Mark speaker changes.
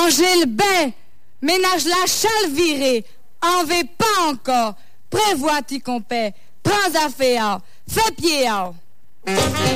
Speaker 1: Manger le bain, ménage la chale virée, en vais pas encore, prévois-tu qu'on paie, prends affaire, fais pied.